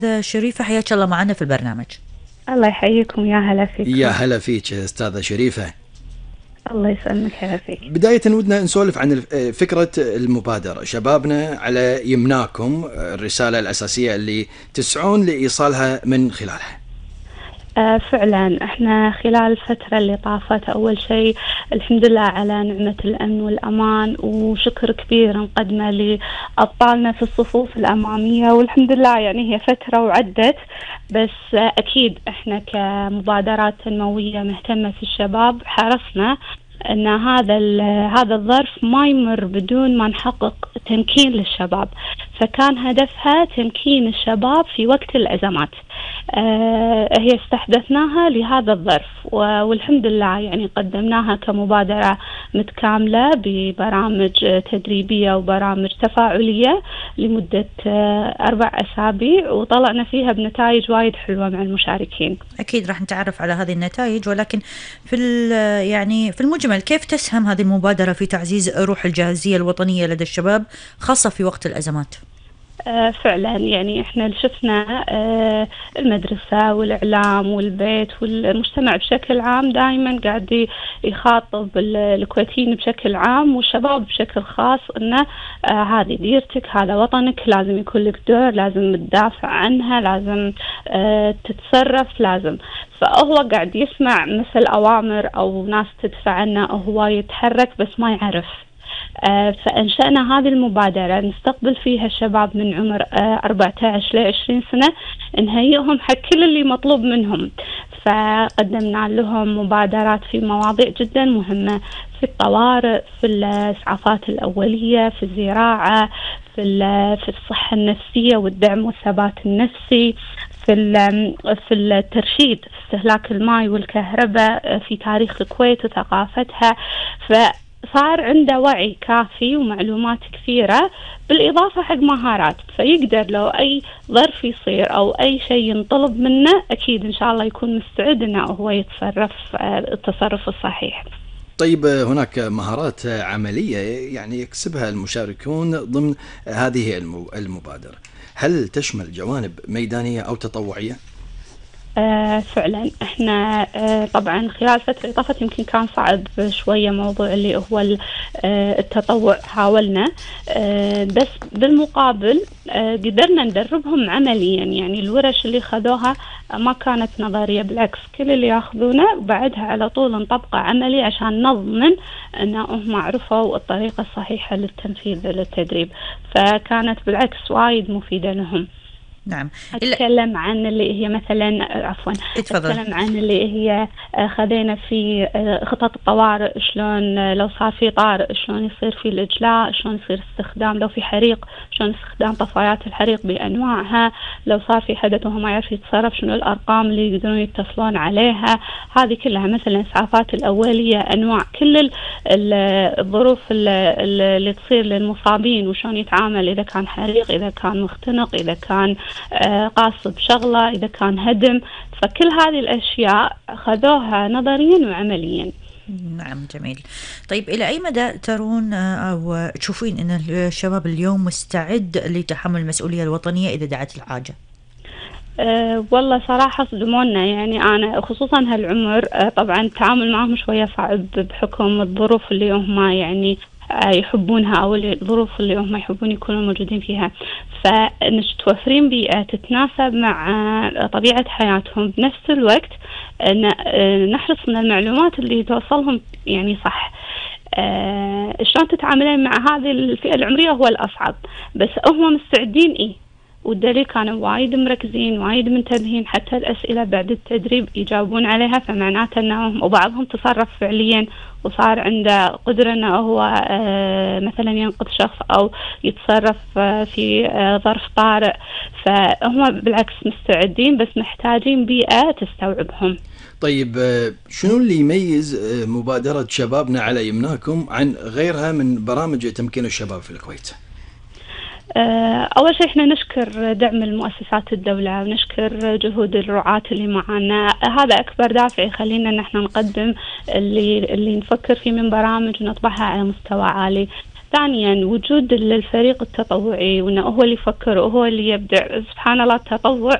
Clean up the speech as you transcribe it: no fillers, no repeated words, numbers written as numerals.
شريفة، حياك الله معنا في البرنامج. الله يحييكم، يا هلا فيكم. يا هلا فيك أستاذة شريفة. الله يسلمك، هلا فيك. بداية ودنا نسولف عن فكرة المبادرة شبابنا على يمناكم، الرسالة الأساسية اللي تسعون لإيصالها من خلالها. فعلا احنا خلال الفترة اللي طافت أول شيء الحمد لله على نعمة الأمن والأمان، وشكر كبير نقدمه لأبطالنا في الصفوف الأمامية، والحمد لله يعني هي فترة وعدت، بس أكيد احنا كمبادرات تنموية مهتمة في الشباب حرصنا أن هذا الظرف ما يمر بدون ما نحقق تمكين للشباب، فكان هدفها تمكين الشباب في وقت الأزمات. هي استحدثناها لهذا الظرف، والحمد لله يعني قدمناها كمبادرة متكاملة ببرامج تدريبية وبرامج تفاعلية لمدة 4 أسابيع، وطلعنا فيها بنتائج وايد حلوة مع المشاركين. أكيد راح نتعرف على هذه النتائج، ولكن في المجمل كيف تسهم هذه المبادرة في تعزيز روح الجاهزية الوطنية لدى الشباب خاصة في وقت الأزمات؟ فعلا يعني احنا اللي شفنا المدرسة والإعلام والبيت والمجتمع بشكل عام دائما قاعد يخاطب الكويتيين بشكل عام والشباب بشكل خاص انه هذه ديرتك، هذا وطنك، لازم يكون لك دور، لازم تدافع عنها، لازم تتصرف، لازم. فهو قاعد يسمع مثل أوامر أو ناس تدفع عنه، هو يتحرك بس ما يعرف. فأنشأنا هذه المبادرة نستقبل فيها الشباب من عمر 14 ل 20 سنة، نهيئهم حق كل اللي مطلوب منهم. فقدمنا لهم مبادرات في مواضيع جدا مهمة، في الطوارئ، في الإسعافات الأولية، في الزراعة، في الصحة النفسية والدعم والثبات النفسي، في الترشيد في استهلاك الماء والكهرباء، في تاريخ الكويت وثقافتها. صار عنده وعي كافي ومعلومات كثيرة بالإضافة حق مهارات، فيقدر لو أي ظرف يصير أو أي شيء ينطلب منه أكيد إن شاء الله يكون مستعد إنه هو يتصرف التصرف الصحيح. طيب هناك مهارات عملية يعني يكسبها المشاركون ضمن هذه المبادرة، هل تشمل جوانب ميدانية أو تطوعية؟ فعلا احنا طبعا خلال فترة طافت يمكن كان صعب شوية موضوع اللي هو التطوع، حاولنا بس بالمقابل قدرنا ندربهم عمليا، يعني الورش اللي خذوها ما كانت نظرية، بالعكس كل اللي ياخذونه بعدها على طول نطبقه عملي عشان نضمن انهم عرفوا الطريقة الصحيحة للتنفيذ للتدريب، فكانت بالعكس وايد مفيدة لهم. نعم. أتكلم عن اللي هي مثلا أتكلم عن اللي هي خذينا في خطط الطوارئ، شلون لو صار في طارئ شلون يصير في الإجلاء، شلون يصير استخدام لو في حريق، شلون استخدام طفايات الحريق بأنواعها، لو صار في حدث وهو ما يعرف يتصرف شنو الأرقام اللي يقدرون يتصلون عليها. هذه كلها مثلا إسعافات الأولية، أنواع كل الظروف اللي تصير للمصابين وشلون يتعامل إذا كان حريق، إذا كان مختنق، إذا كان قاصد شغلة، إذا كان هدم، فكل هذه الأشياء خذوها نظريا وعمليا. نعم جميل. طيب إلى أي مدى ترون أو تشوفين أن الشباب اليوم مستعد لتحمل المسؤولية الوطنية إذا دعت الحاجة؟ والله صراحة صدمونا، يعني أنا خصوصا هالعمر طبعا التعامل معهم شوية صعب بحكم الظروف اللي هم يعني يحبونها أو الظروف اللي هم يحبون يكونوا موجودين فيها، فنتوفرين بيئة تتناسب مع طبيعة حياتهم، بنفس الوقت نحرص من المعلومات اللي توصلهم يعني صح. شلون تتعاملين مع هذه الفئة العمرية هو الأصعب، بس هم مستعدين والدليل كانوا وايد مركزين وايد منتبهين، حتى الأسئلة بعد التدريب يجاوبون عليها، فمعناته أنهم وبعضهم تصرف فعليا وصار عنده قدرة أنه هو مثلا ينقذ شخص أو يتصرف في ظرف طارئ، فهم بالعكس مستعدين بس محتاجين بيئة تستوعبهم. طيب شنو اللي يميز مبادرة شبابنا على يمناكم عن غيرها من برامج تمكين الشباب في الكويت؟ أول شيء إحنا نشكر دعم المؤسسات الدولة ونشكر جهود الرعاة اللي معنا، هذا أكبر دافع يخلينا إن إحنا نقدم اللي نفكر فيه من برامج ونطبعها على مستوى عالي. ثانيا وجود الفريق التطوعي، وانه هو اللي يفكر وهو اللي يبدع. سبحان الله التطوع